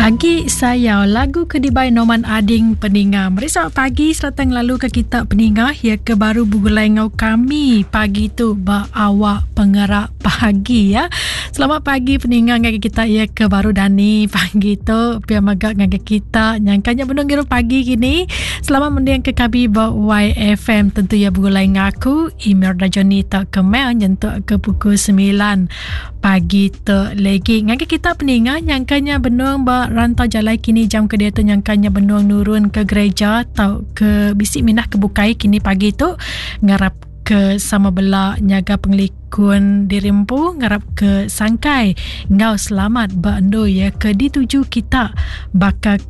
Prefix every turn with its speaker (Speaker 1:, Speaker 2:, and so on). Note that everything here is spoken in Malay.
Speaker 1: Pagi saya lagu Kedibai Noman Ading Peninga. Merisa pagi serta lalu ke kita peninga ya ke baru bugulai ngau kami pagi tu awak pengerak pagi ya. Selamat pagi peninga ngagi kita ya ke baru Dani pagi tu pia magak ngagi kita nyangkanya benung pagi kini. Selamat mendiang ke kami YFM tentu ya bugulai ngaku email Rajoni tak kemel nyentuk ke pukul 9 pagi tu lagi ngagi kita peninga nyangkanya benung rantau jalai kini jam kedua tu nyangkanya benuang nurun ke gereja atau ke bisik minah ke bukai kini pagi tu ngarap ke sama bela nyaga penglikun dirimpu ngarap ke sangkai ngau selamat bando ya ke dituju kita bakal